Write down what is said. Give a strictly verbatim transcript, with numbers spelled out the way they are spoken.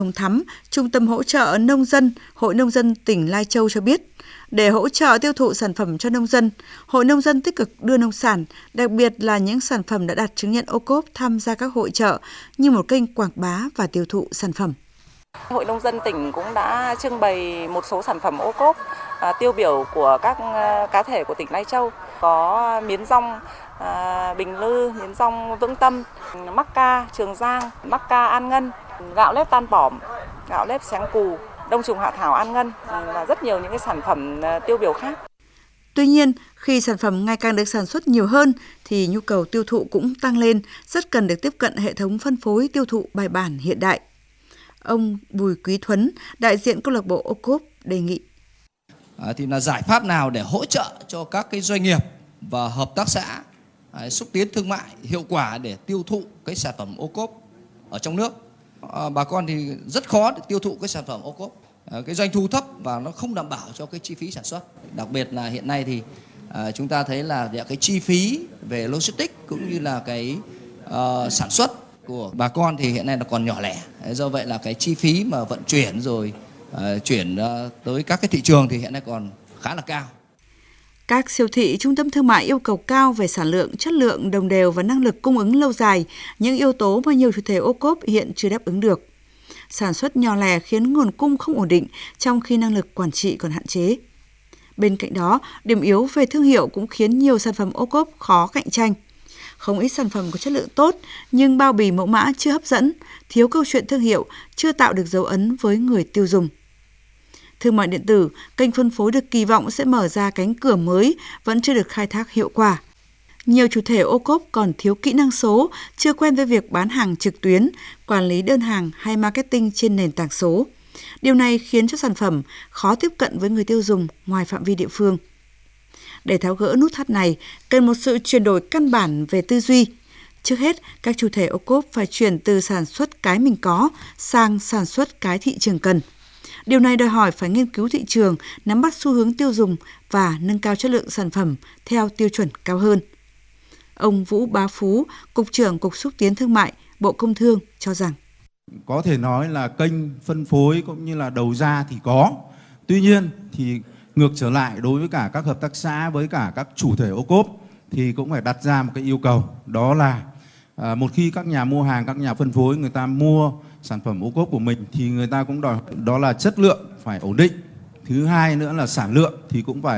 Hồng Thắm, Trung tâm hỗ trợ nông dân, Hội Nông dân tỉnh Lai Châu cho biết, để hỗ trợ tiêu thụ sản phẩm cho nông dân, Hội Nông dân tích cực đưa nông sản, đặc biệt là những sản phẩm đã đạt chứng nhận ô cốp tham gia các hội chợ như một kênh quảng bá và tiêu thụ sản phẩm. Hội Nông dân tỉnh cũng đã trưng bày một số sản phẩm ô cốp à, tiêu biểu của các à, cá thể của tỉnh Lai Châu, có miến rong à, Bình Lư, miến rong Vững Tâm, mắc ca Trường Giang, mắc ca An Ngân, gạo nếp Tan Bỏm, gạo nếp Xéng Cù, đông trùng hạ thảo An Ngân và rất nhiều những cái sản phẩm tiêu biểu khác. Tuy nhiên, khi sản phẩm ngày càng được sản xuất nhiều hơn thì nhu cầu tiêu thụ cũng tăng lên, rất cần được tiếp cận hệ thống phân phối tiêu thụ bài bản hiện đại. Ông Bùi Quý Thuấn, đại diện câu lạc bộ ô cốp đề nghị. À, thì là giải pháp nào để hỗ trợ cho các cái doanh nghiệp và hợp tác xã à, xúc tiến thương mại hiệu quả để tiêu thụ cái sản phẩm ô cốp ở trong nước. À, bà con thì rất khó để tiêu thụ cái sản phẩm ô cốp, à, cái doanh thu thấp và nó không đảm bảo cho cái chi phí sản xuất. Đặc biệt là hiện nay thì à, chúng ta thấy là cái chi phí về logistics cũng như là cái uh, sản xuất của bà con thì hiện nay là còn nhỏ lẻ. Do vậy là cái chi phí mà vận chuyển rồi uh, chuyển uh, tới các cái thị trường thì hiện nay còn khá là cao. Các siêu thị, trung tâm thương mại yêu cầu cao về sản lượng, chất lượng, đồng đều và năng lực cung ứng lâu dài, những yếu tố mà nhiều chủ thể ô cốp hiện chưa đáp ứng được. Sản xuất nhỏ lẻ khiến nguồn cung không ổn định, trong khi năng lực quản trị còn hạn chế. Bên cạnh đó, điểm yếu về thương hiệu cũng khiến nhiều sản phẩm ô cốp khó cạnh tranh. Không ít sản phẩm có chất lượng tốt, nhưng bao bì mẫu mã chưa hấp dẫn, thiếu câu chuyện thương hiệu, chưa tạo được dấu ấn với người tiêu dùng. Thương mại điện tử, kênh phân phối được kỳ vọng sẽ mở ra cánh cửa mới, vẫn chưa được khai thác hiệu quả. Nhiều chủ thể ô cốp còn thiếu kỹ năng số, chưa quen với việc bán hàng trực tuyến, quản lý đơn hàng hay marketing trên nền tảng số. Điều này khiến cho sản phẩm khó tiếp cận với người tiêu dùng ngoài phạm vi địa phương. Để tháo gỡ nút thắt này, cần một sự chuyển đổi căn bản về tư duy. Trước hết, các chủ thể ô cốp phải chuyển từ sản xuất cái mình có sang sản xuất cái thị trường cần. Điều này đòi hỏi phải nghiên cứu thị trường, nắm bắt xu hướng tiêu dùng và nâng cao chất lượng sản phẩm theo tiêu chuẩn cao hơn. Ông Vũ Bá Phú, Cục trưởng Cục Xúc tiến Thương mại, Bộ Công Thương cho rằng có thể nói là kênh phân phối cũng như là đầu ra thì có. Tuy nhiên thì ngược trở lại đối với cả các hợp tác xã, với cả các chủ thể ô cốp thì cũng phải đặt ra một cái yêu cầu, đó là à, một khi các nhà mua hàng, các nhà phân phối người ta mua sản phẩm ô cốp của mình thì người ta cũng đòi đó là chất lượng phải ổn định. Thứ hai nữa là sản lượng thì cũng phải